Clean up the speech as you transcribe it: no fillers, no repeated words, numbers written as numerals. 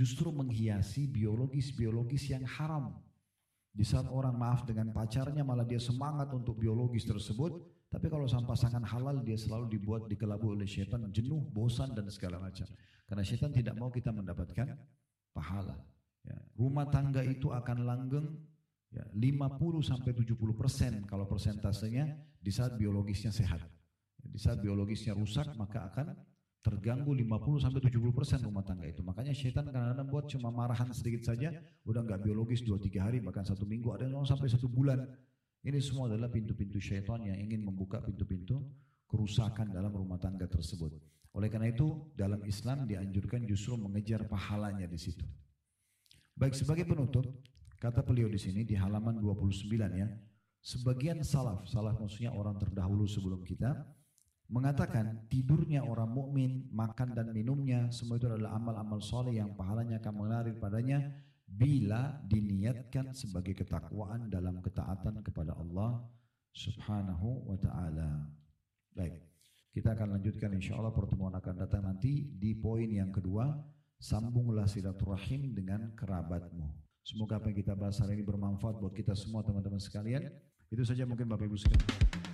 justru menghiasi biologis-biologis yang haram. Di saat orang maaf dengan pacarnya malah dia semangat untuk biologis tersebut, tapi kalau sama pasangan halal dia selalu dibuat dikelabui oleh syaitan, jenuh, bosan dan segala macam. Karena syaitan tidak mau kita mendapatkan pahala. Ya, rumah tangga itu akan langgeng ya, 50-70% kalau persentasenya di saat biologisnya sehat. Di saat biologisnya rusak maka akan terganggu 50-70% rumah tangga itu. Makanya syaitan kadang-kadang buat cuma marahan sedikit saja, udah nggak biologis 2-3 hari bahkan 1 minggu, ada yang sampai 1 bulan. Ini semua adalah pintu-pintu syaitan yang ingin membuka pintu-pintu kerusakan dalam rumah tangga tersebut. Oleh karena itu dalam Islam dianjurkan justru mengejar pahalanya di situ. Baik, sebagai penutup, kata beliau di sini di halaman 29 ya, sebagian salaf maksudnya orang terdahulu sebelum kita, mengatakan tidurnya orang mukmin, makan dan minumnya, semua itu adalah amal-amal soleh yang pahalanya akan mengalir padanya bila diniatkan sebagai ketakwaan dalam ketaatan kepada Allah Subhanahu wa ta'ala. Baik, kita akan lanjutkan insyaAllah pertemuan akan datang nanti di poin yang kedua, sambunglah silaturahim dengan kerabatmu. Semoga apa yang kita bahas hari ini bermanfaat buat kita semua teman-teman sekalian. Itu saja mungkin Bapak Ibu sekalian.